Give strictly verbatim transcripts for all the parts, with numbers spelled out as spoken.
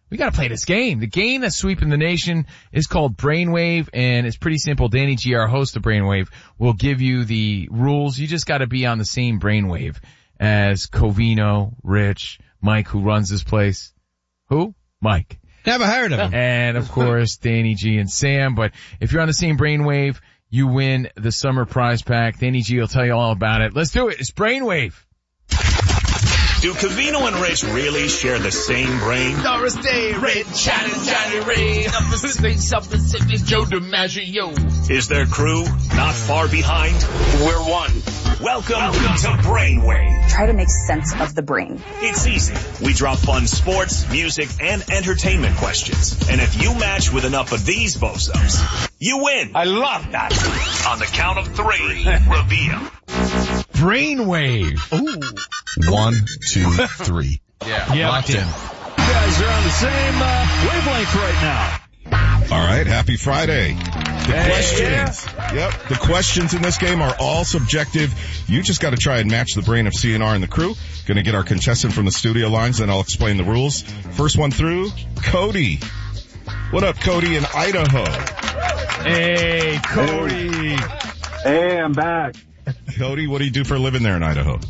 We gotta play this game. The game that's sweeping the nation is called Brainwave, and it's pretty simple. Danny G, our host of Brainwave, will give you the rules. You just gotta be on the same brainwave as Covino, Rich, Mike, who runs this place. Who? Mike. Never heard of him. And of course, Danny G and Sam. But if you're on the same brainwave, you win the summer prize pack. Danny G will tell you all about it. Let's do it. It's Brainwave. Do Covino and Rich really share the same brain? Doris Day, Rich, Johnny, Johnny Ray, up the Pacific, up the Pacific, Joe DiMaggio. Is their crew not far behind? We're one. Welcome, Welcome to Brainwave. Try to make sense of the brain. It's easy. We drop fun sports, music, and entertainment questions. And if you match with enough of these bozos, you win. I love that. On the count of three, reveal. Brainwave. Ooh. One, two, three. Yeah, yeah, locked in. You guys are on the same uh, wavelength right now. All right, happy Friday. The Hey, questions. yeah. Yep, the questions in this game are all subjective. You just got to try and match the brain of C N R and the crew. Going to get our contestant from the studio lines, then I'll explain the rules. First one through, Cody. What up, Cody in Idaho? Hey, Cody. Hey, I'm back. Cody, what do you do for a living there in Idaho?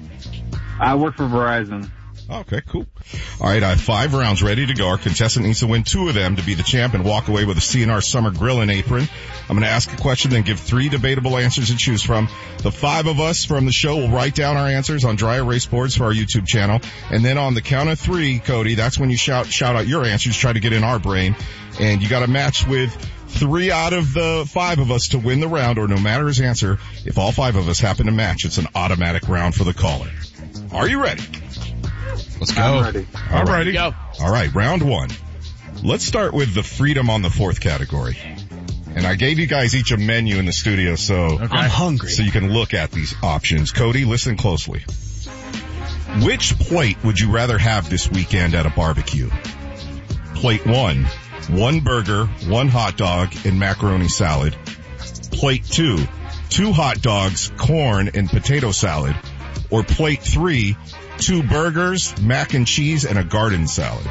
I work for Verizon. Okay, cool. All right, I have five rounds ready to go. Our contestant needs to win two of them to be the champ and walk away with a C N R Summer Grill and apron. I'm going to ask a question, then give three debatable answers to choose from. The five of us from the show will write down our answers on dry erase boards for our YouTube channel. And then on the count of three, Cody, that's when you shout, shout out your answers, try to get in our brain. And you got to match with three out of the five of us to win the round, or no matter his answer, if all five of us happen to match, it's an automatic round for the caller. Are you ready? Let's go. I'm ready. All right. Ready? Go. All right, round one. Let's start with the freedom on the fourth category. And I gave you guys each a menu in the studio, so Okay. I'm hungry. so you can look at these options. Cody, listen closely. Which plate would you rather have this weekend at a barbecue? Plate one, one burger, one hot dog, and macaroni salad. Plate two, two hot dogs, corn, and potato salad. Or plate three, two burgers, mac and cheese, and a garden salad.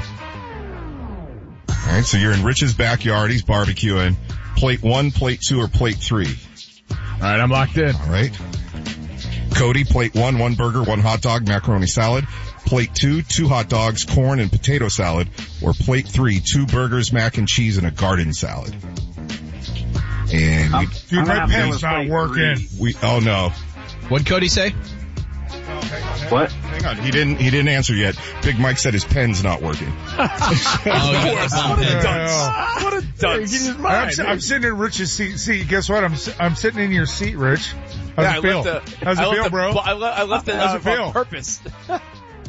All right, so you're in Rich's backyard. He's barbecuing. Plate one, plate two, or plate three? All right, I'm locked in. All right. Cody, plate one, one burger, one hot dog, macaroni salad. Plate two, two hot dogs, corn, and potato salad. Or plate three, two burgers, mac and cheese, and a garden salad. And we, Dude, my pen's not working. we, oh no. What'd Cody say? What? Hang on, he didn't, he didn't answer yet. Big Mike said his pen's not working. Oh, you got the What a pen. dunce. What a dunce. I'm, si- I'm sitting in Rich's seat. See, guess what? I'm si- I'm sitting in your seat, Rich. How's Yeah, it I feel? left the- How's I it left feel, the- bro? I left, I left it How's on it feel? on purpose. All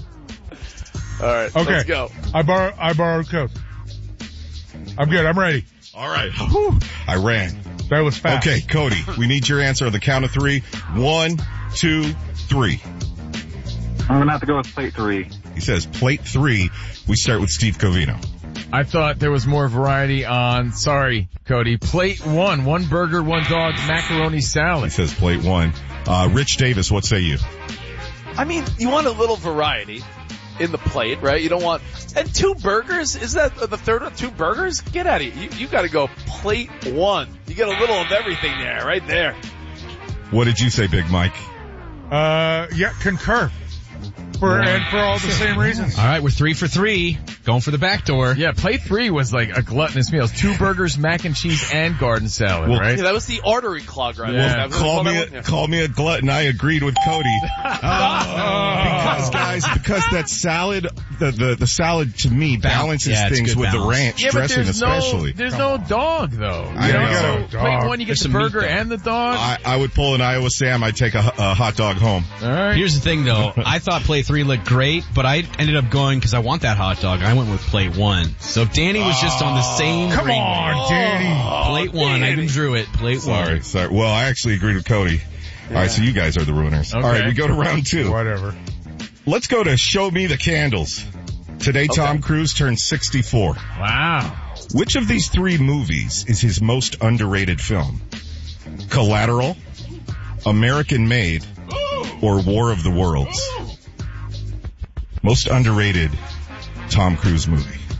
right, Okay. let's go. I borrow I borrowed Coke. I'm good. I'm ready. All right. Whew. I ran. That was fast. Okay, Cody, we need your answer on the count of three. One, two, three. I'm gonna have to go with plate three. He says plate three. We start with Steve Covino. I thought there was more variety on, sorry, Cody, plate one, one burger, one dog, macaroni He salad. says plate one. Uh, Rich Davis, what say you? I mean, you want a little variety in the plate, right? You don't want, and two burgers? Is that the third one? Two burgers? Get out of here. You, you gotta go plate one. You get a little of everything there, right there. What did you say, Big Mike? Uh, yeah, concur. For, and for all the same reasons. All right, we're three for three. Going for the back door. Yeah, plate three was like a gluttonous meal. Two burgers, mac and cheese, and garden salad, Well, right? Yeah, that was the artery clogger. I Yeah. think. That was Call what me I a, went- yeah. call me a glutton. I agreed with Cody. Because guys, because that salad, the, the, the salad to me balances Yeah, it's things good with the balance. ranch Yeah, but dressing there's especially. no, there's no dog though. I You know. So Dog. plate one, you get There's the some meat, burger though. and the dog. I, I would pull an Iowa Sam. I'd take a, a hot dog home. All right. Here's the thing though, I thought plate three looked great, but I ended up going because I want that hot dog. I went with plate one. So Danny was just on the same Come ring. on, Danny. Plate one, I even drew it. Plate Sorry, one. sorry. Well, I actually agreed with Cody. All right, so you guys are the ruiners. All Okay. right, we go to round two. Whatever. Let's go to Show Me the Candles. Today, Tom Cruise turned sixty-four. Wow. Which of these three movies is his most underrated film? Collateral, American Made, or War of the Worlds? Most underrated Tom Cruise movie.